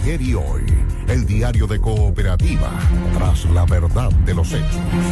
Ayer y hoy, el diario de Cooperativa, tras la verdad de los hechos.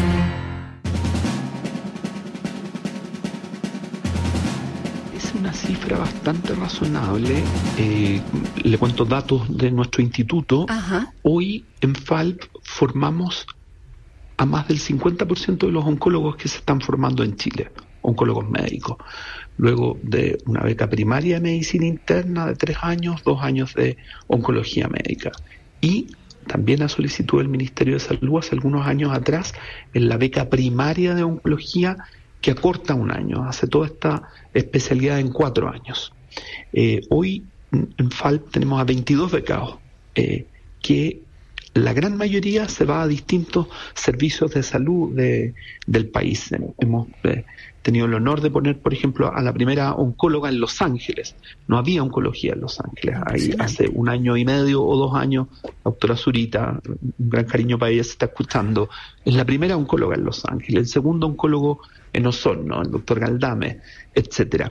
Es una cifra bastante razonable. Le cuento datos de nuestro instituto. Ajá. Hoy en FALP formamos a más del 50% de los oncólogos que se están formando en Chile, oncólogos médicos. Luego de una beca primaria de medicina interna de 3 años, 2 años de oncología médica. Y también a solicitud del Ministerio de Salud hace algunos años atrás, en la beca primaria de oncología, que acorta 1 año, hace toda esta especialidad en 4 años. Hoy en FALP tenemos a 22 becados, que la gran mayoría se va a distintos servicios de salud del país. Hemos tenido el honor de poner, por ejemplo, a la primera oncóloga en Los Ángeles. No había oncología en Los Ángeles. Ahí hace 1 año y medio o 2 años, la doctora Zurita, un gran cariño para ella, se está escuchando, es la primera oncóloga en Los Ángeles, el segundo oncólogo en Osorno, el doctor Galdame, etcétera.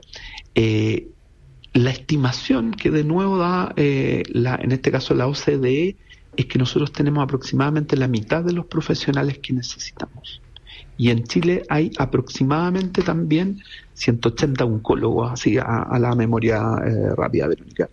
La estimación que de nuevo da, en este caso la OCDE, es que nosotros tenemos aproximadamente la mitad de los profesionales que necesitamos. Y en Chile hay aproximadamente también 180 oncólogos, así a la memoria rápida, Verónica.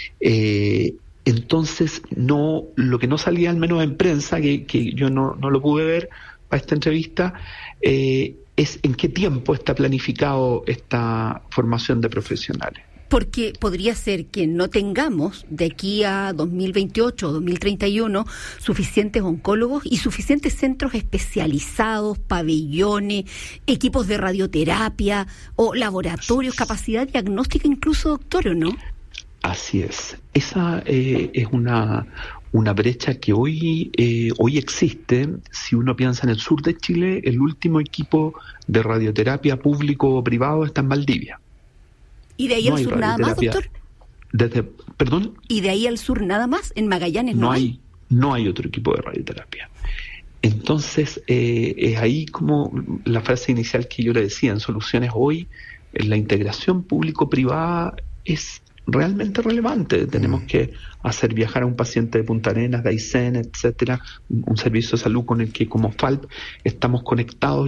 Entonces, lo que no salía al menos en prensa, que yo no lo pude ver para esta entrevista, es en qué tiempo está planificado esta formación de profesionales. Porque podría ser que no tengamos de aquí a 2028 o 2031 suficientes oncólogos y suficientes centros especializados, pabellones, equipos de radioterapia o laboratorios, capacidad diagnóstica incluso, doctor, ¿o no? Así es. Esa es una brecha que hoy existe. Si uno piensa en el sur de Chile, el último equipo de radioterapia público o privado está en Valdivia. ¿Y de ahí al sur nada más, doctor? ¿Perdón? ¿Y de ahí al sur nada más? ¿En Magallanes no hay? No hay otro equipo de radioterapia. Entonces, es ahí como la frase inicial que yo le decía, en Soluciones Hoy, la integración público-privada es realmente relevante. Tenemos que hacer viajar a un paciente de Punta Arenas, de Aysén, etcétera, un servicio de salud con el que como FALP estamos conectados